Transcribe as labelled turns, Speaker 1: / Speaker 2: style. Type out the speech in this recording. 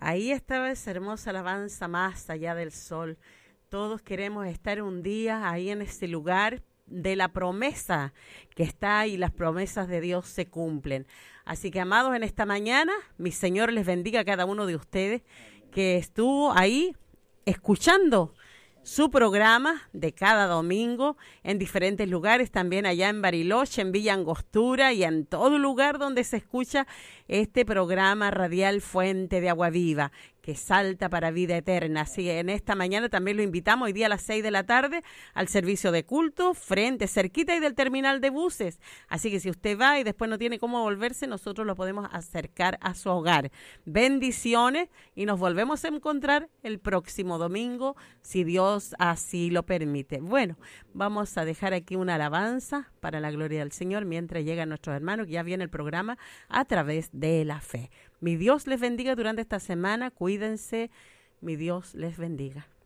Speaker 1: Ahí estaba esa hermosa alabanza, más allá del sol. Todos queremos estar un día ahí en ese lugar de la promesa que está y las promesas de Dios se cumplen. Así que, amados, en esta mañana, mi Señor les bendiga a cada uno de ustedes que estuvo ahí escuchando su programa de cada domingo en diferentes lugares, también allá en Bariloche, en Villa Angostura y en todo lugar donde se escucha este programa radial Fuente de Agua Viva, que salta para vida eterna. Así en esta mañana también lo invitamos hoy día a las 6 de la tarde al servicio de culto, cerquita y del terminal de buses. Así que si usted va y después no tiene cómo volverse, nosotros lo podemos acercar a su hogar. Bendiciones y nos volvemos a encontrar el próximo domingo, si Dios así lo permite. Bueno, vamos a dejar aquí una alabanza para la gloria del Señor mientras llegan nuestros hermanos, que ya viene el programa A Través de la Fe. Mi Dios les bendiga durante esta semana, cuídense, mi Dios les bendiga.